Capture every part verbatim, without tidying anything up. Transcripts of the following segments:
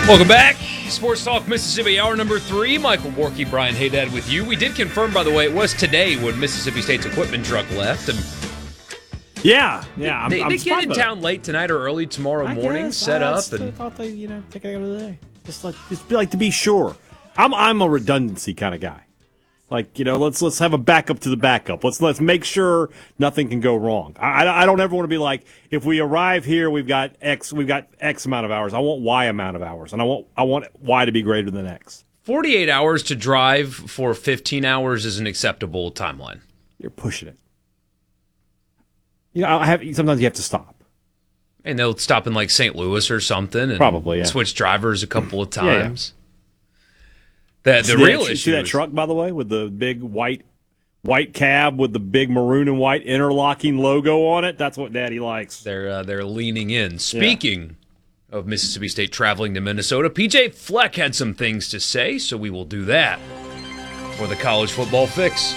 Welcome back. Sports Talk Mississippi, hour number three. Michael Borky, Brian Haydad with you. We did confirm, by the way, it was today when Mississippi State's equipment truck left. And yeah, yeah. I'm, they I'm they get in about town late tonight or early tomorrow I morning, guess, set I up. still and thought they, you know, take it out of the day. Just like, just be like to be sure. I'm, I'm a redundancy kind of guy. Like, you know, let's let's have a backup to the backup. Let's let's make sure nothing can go wrong. I, I don't ever want to be like, if we arrive here, we've got X, we've got X amount of hours. I want Y amount of hours, and I want I want Y to be greater than X. forty-eight hours to drive for fifteen hours is an acceptable timeline. You're pushing it. You know, I have sometimes you have to stop. And they'll stop in like Saint Louis or something, and probably yeah. switch drivers a couple of times. Yeah, yeah. The, the see real that, issue see that is, truck, by the way, with the big white white cab with the big maroon and white interlocking logo on it? That's what Daddy likes. They're uh, they're leaning in. Speaking yeah. of Mississippi State traveling to Minnesota, P J Fleck had some things to say, so we will do that for the College Football Fix.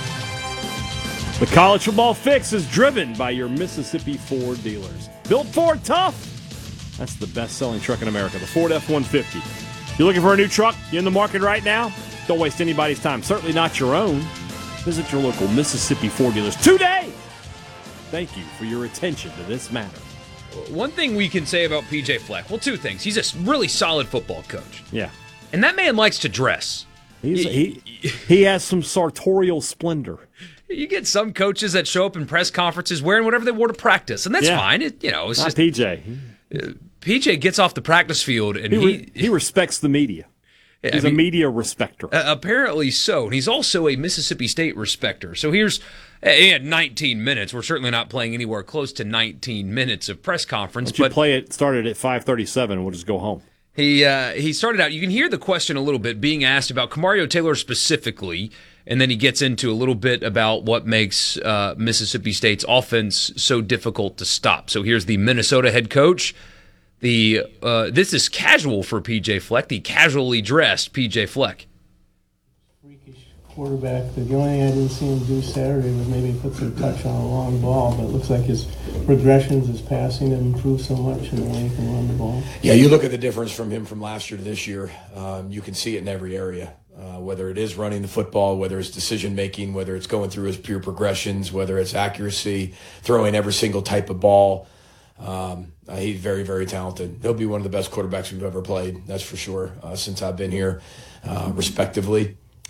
The College Football Fix is driven by your Mississippi Ford dealers. Built Ford tough. That's the best-selling truck in America, the Ford F one fifty. You're looking for a new truck? You in the market right now? Don't waste anybody's time. Certainly not your own. Visit your local Mississippi Ford dealers today. Thank you for your attention to this matter. One thing we can say about P J Fleck, well, two things. He's a really solid football coach. Yeah. And that man likes to dress. He's, he, he has some sartorial splendor. You get some coaches that show up in press conferences wearing whatever they wore to practice, and that's yeah. fine. It, you know, it's not just P J. Uh, P J gets off the practice field, and he he he, he respects the media. He's I mean, a media respecter. Uh, apparently so. And he's also a Mississippi State respecter. So here's he had nineteen minutes. We're certainly not playing anywhere close to nineteen minutes of press conference. But you but play it started at five thirty-seven, and we'll just go home. He uh, he started out. You can hear the question a little bit being asked about Kamario Taylor specifically, and then he gets into a little bit about what makes uh, Mississippi State's offense so difficult to stop. So here's the Minnesota head coach. The uh, this is casual for P J Fleck, the casually dressed P J Fleck. Freakish quarterback. The only thing I didn't see him do Saturday was maybe put some touch on a long ball, but it looks like his progressions, his passing have improved so much in the way he can run the ball. Yeah, you look at the difference from him from last year to this year. Um, you can see it in every area, uh, whether it is running the football, whether it's decision-making, whether it's going through his pure progressions, whether it's accuracy, throwing every single type of ball. Um, uh, he's very, very talented. He'll be one of the best quarterbacks we've ever played, that's for sure, uh, since I've been here, uh, respectively.